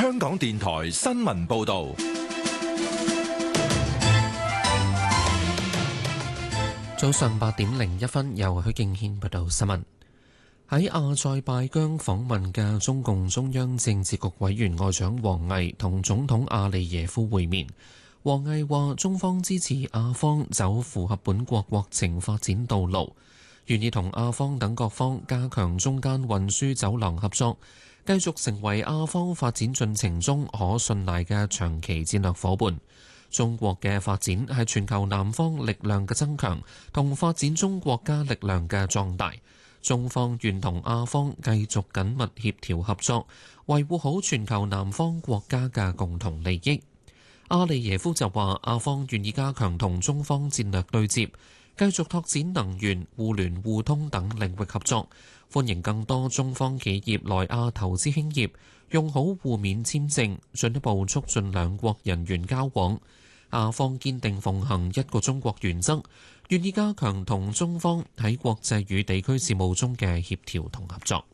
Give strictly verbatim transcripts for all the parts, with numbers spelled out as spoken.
香港電台新聞報道。 早上八點零一分，由許敬軒報道新聞。喺阿塞拜疆訪問嘅中共中央政治局委員外長王毅同總統阿利耶夫會面。王毅話：中方支持阿方走符合本國國情發展道路，願意同阿方等各方加強中間運輸走廊合作，繼續成為阿方發展進程中可信賴嘅長期戰略夥伴。中國嘅發展係全球南方力量嘅增強同發展中國家力量嘅壯大。中方願同阿方繼續緊密協調合作，維護好全球南方國家嘅共同利益。阿利耶夫就話：阿方願意加強同中方戰略對接，繼續拓展能源、互聯互通等領域合作，歡迎更多中方企業來亞投資興業，用好互免簽證，進一步促進兩國人員交往。阿方堅定奉行一個中國原則，願意加強同中方喺國際與地區事務中嘅協調同合作。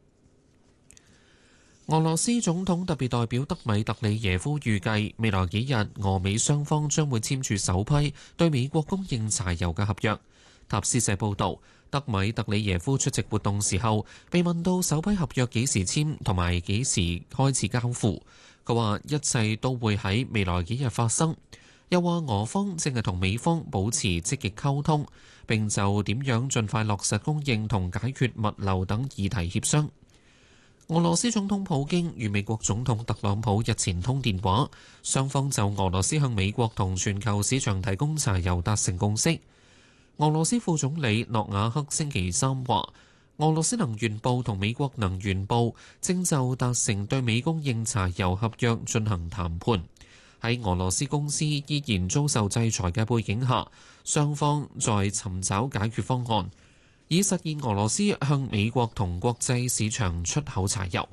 俄羅斯總統特別代表德米特里耶夫預計未來幾日俄美雙方將會簽署首批對美國供應柴油嘅合約。塔斯社報導，德米特里耶夫出席活動時候被問到首批合約幾時簽同埋幾時開始交付，佢話一切都會喺未來幾日發生。又話俄方正係同美方保持積極溝通，並就點樣盡快落實供應同解決物流等議題協商。俄羅斯總統普京與美國總統特朗普日前通電話，雙方就俄羅斯向美國同全球市場提供柴油達成共識。俄羅斯副總理諾瓦克星期三話，俄羅斯能源部同美國能源部正就達成對美供應柴油合約進行談判。喺俄羅斯公司依然遭受制裁嘅背景下，雙方在尋找解決方案，以實現俄羅斯向美國同國際市場出口柴油。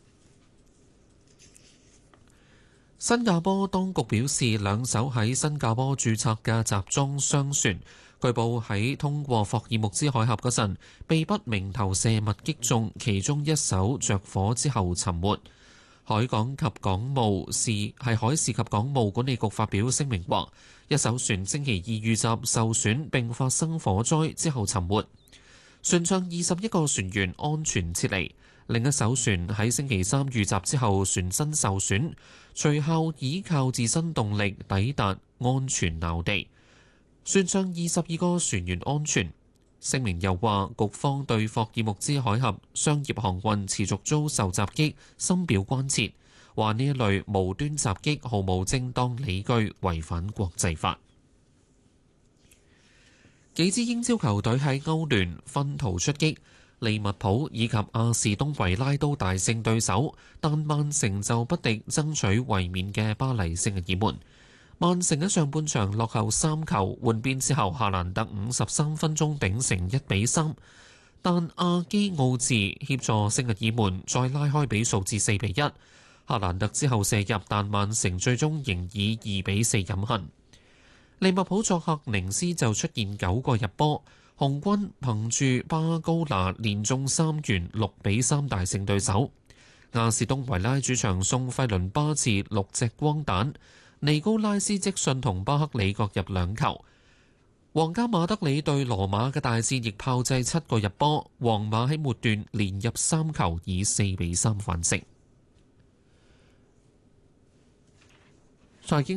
新加坡當局表示，兩艘喺新加坡註冊嘅集裝箱船，據報喺通過霍爾木茲海峽嗰陣，被不明投射物擊中，其中一艘着火之後沉沒。海港及港務事係海事及港務管理局發表聲明話，一艘船星期二遇襲受損並發生火災之後沉沒，船上二十一個船員安全撤離。另一艘船喺星期三遇襲之後船身受損，隨後依靠自身動力抵達安全錨地，船上二十二個船員安全。聲明又話，局方對霍爾木茲海峽商業航運持續遭受襲擊深表關切，話呢一類無端襲擊毫無正當理據，違反國際法。幾支英超球隊喺歐聯分途出擊，利物浦以及阿士東維拉都大勝對手，但曼城就不敵爭取衛冕嘅巴黎聖日耳門。曼城喺上半場落後三球，換邊之後，夏蘭特五十三分鐘頂成一比三，但阿基奧治協助聖日耳門再拉開比數至四比一。夏蘭特之後射入，但曼城最終仍以二比四飲恨。利物浦作客寧斯就出現九個入波，紅軍憑住巴高拿連中三元六比三大勝對手。亞士東維拉主場送費倫巴治六隻光蛋。尼高拉斯積遜同巴克里各入兩球，皇家馬德里對羅馬嘅大戰亦炮製七個入波，皇馬喺末段連入三球，以四比三反勝。財經